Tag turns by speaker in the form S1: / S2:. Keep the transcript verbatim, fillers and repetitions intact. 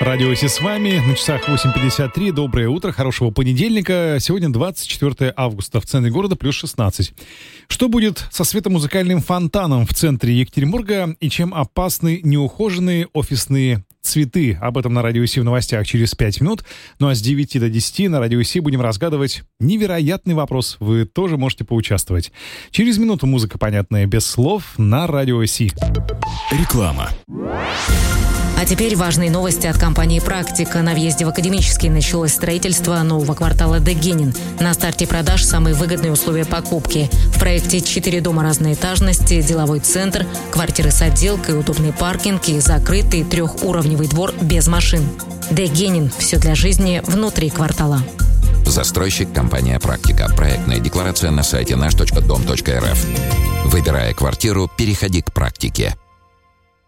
S1: Радио Си с вами. На часах восемь пятьдесят три. Доброе утро, хорошего понедельника. Сегодня двадцать четвёртое августа. В центре города плюс шестнадцать. Что будет со светомузыкальным фонтаном в центре Екатеринбурга и чем опасны неухоженные офисные цветы? Об этом на Радио Си в новостях через пять минут. Ну а с девяти до десяти на Радио Си будем разгадывать невероятный вопрос. Вы тоже можете поучаствовать. Через минуту музыка, понятная без слов, на Радио Си.
S2: Реклама.
S3: А теперь важные новости от компании «Практика». На въезде в Академический началось строительство нового квартала Дегенин. На старте продаж самые выгодные условия покупки. В проекте четыре дома разной этажности, деловой центр, квартиры с отделкой, удобный паркинг и закрытый трехуровневый двор без машин. Дегенин. Все для жизни внутри квартала.
S4: Застройщик компания «Практика». Проектная декларация на сайте наш точка дом точка эр эф. Выбирая квартиру, переходи к «Практике».